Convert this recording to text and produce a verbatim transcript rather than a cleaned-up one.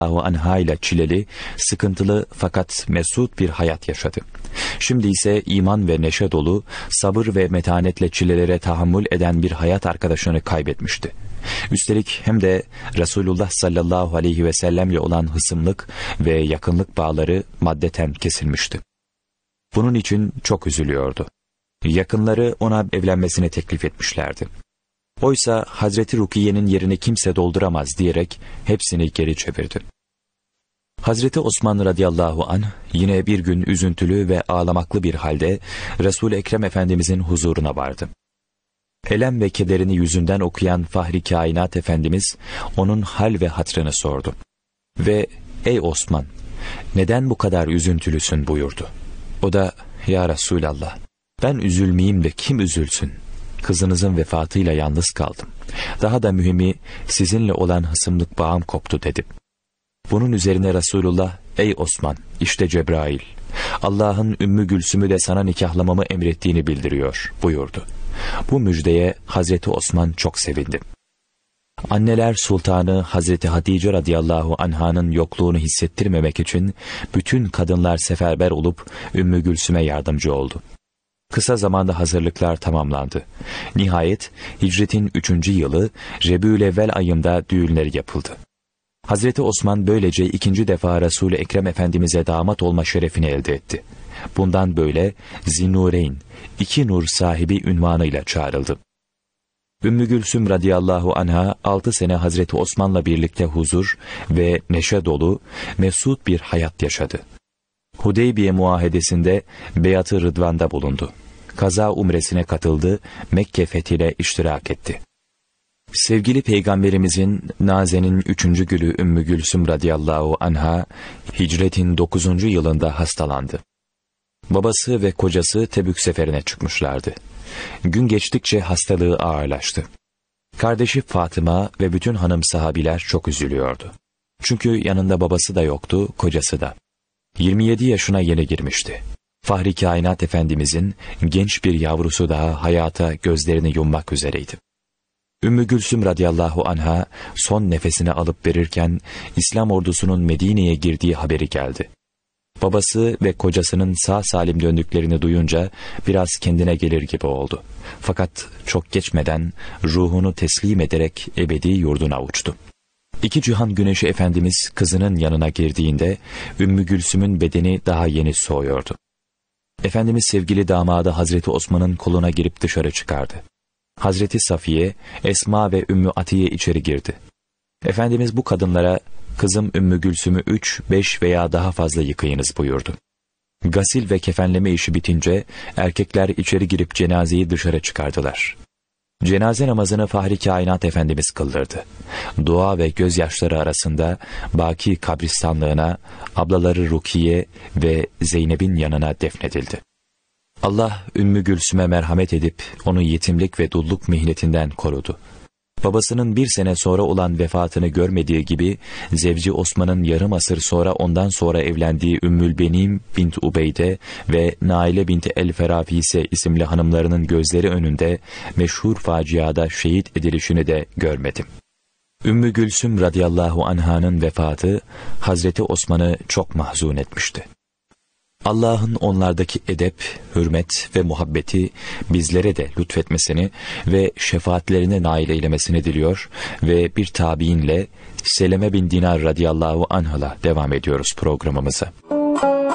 anha ile çileli, sıkıntılı fakat mesut bir hayat yaşadı. Şimdi ise iman ve neşe dolu, sabır ve metanetle çilelere tahammül eden bir hayat arkadaşını kaybetmişti. Üstelik hem de Resulullah sallallahu aleyhi ve sellemle olan hısımlık ve yakınlık bağları maddeten kesilmişti. Bunun için çok üzülüyordu. Yakınları ona evlenmesini teklif etmişlerdi. Oysa Hazreti Rukiye'nin yerini kimse dolduramaz diyerek hepsini geri çevirdi. Hazreti Osman radıyallahu anh yine bir gün üzüntülü ve ağlamaklı bir halde Resul-i Ekrem Efendimizin huzuruna vardı. Elem ve kederini yüzünden okuyan Fahri Kainat Efendimiz onun hal ve hatrını sordu. Ve ''Ey Osman, neden bu kadar üzüntülüsün?'' buyurdu. O da ''Ya Resulallah, ben üzülmeyeyim de kim üzülsün? Kızınızın vefatıyla yalnız kaldım. Daha da mühimi sizinle olan hısımlık bağım koptu.'' dedi. Bunun üzerine Resulullah ''Ey Osman, işte Cebrail, Allah'ın Ümmü Gülsüm'ü de sana nikahlamamı emrettiğini bildiriyor.'' buyurdu. Bu müjdeye Hazreti Osman çok sevindi. Anneler Sultanı Hazreti Hatice radıyallahu anh'ın yokluğunu hissettirmemek için bütün kadınlar seferber olup Ümmü Gülsüm'e yardımcı oldu. Kısa zamanda hazırlıklar tamamlandı. Nihayet hicretin üçüncü yılı Rebü'l-Evvel ayında düğünleri yapıldı. Hazreti Osman böylece ikinci defa Resul-i Ekrem Efendimiz'e damat olma şerefini elde etti. Bundan böyle Zinnureyn, iki nur sahibi ünvanıyla çağrıldı. Ümmü Gülsüm radıyallahu anha altı sene Hazreti Osman'la birlikte huzur ve neşe dolu, mesut bir hayat yaşadı. Hudeybiye muahedesinde Beyat-ı Rıdvan'da bulundu. Kaza umresine katıldı, Mekke fethine iştirak etti. Sevgili Peygamberimizin nazenin üçüncü gülü Ümmü Gülsüm radıyallahu anha, hicretin dokuzuncu yılında hastalandı. Babası ve kocası Tebük seferine çıkmışlardı. Gün geçtikçe hastalığı ağırlaştı. Kardeşi Fatıma ve bütün hanım sahabiler çok üzülüyordu. Çünkü yanında babası da yoktu, kocası da. yirmi yedi yaşına yeni girmişti. Fahri Kainat Efendimizin genç bir yavrusu daha hayata gözlerini yummak üzereydi. Ümmü Gülsüm radıyallahu anha son nefesini alıp verirken İslam ordusunun Medine'ye girdiği haberi geldi. Babası ve kocasının sağ salim döndüklerini duyunca biraz kendine gelir gibi oldu. Fakat çok geçmeden ruhunu teslim ederek ebedi yurduna uçtu. İki cihan güneşi Efendimiz kızının yanına girdiğinde Ümmü Gülsüm'ün bedeni daha yeni soğuyordu. Efendimiz sevgili damadı Hazreti Osman'ın koluna girip dışarı çıkardı. Hazreti Safiye, Esma ve Ümmü Atiye içeri girdi. Efendimiz bu kadınlara kızım Ümmü Gülsüm'ü üç, beş veya daha fazla yıkayınız buyurdu. Gasil ve kefenleme işi bitince erkekler içeri girip cenazeyi dışarı çıkardılar. Cenaze namazını Fahri Kainat Efendimiz kıldırdı. Dua ve gözyaşları arasında Baki kabristanlığına ablaları Rukiye ve Zeynep'in yanına defnedildi. Allah Ümmü Gülsüm'e merhamet edip onu yetimlik ve dulluk mihnetinden korudu. Babasının bir sene sonra olan vefatını görmediği gibi Zevci Osman'ın yarım asır sonra ondan sonra evlendiği Ümmül Benim bint Ubeyde ve Naile bint el-Ferafise isimli hanımlarının gözleri önünde meşhur faciada şehit edilişini de görmedim. Ümmü Gülsüm radıyallahu anh'ın vefatı Hazreti Osman'ı çok mahzun etmişti. Allah'ın onlardaki edep, hürmet ve muhabbeti bizlere de lütfetmesini ve şefaatlerine nail eylemesini diliyor ve bir tabiinle Seleme bin Dinar radıyallahu anh'la devam ediyoruz programımıza.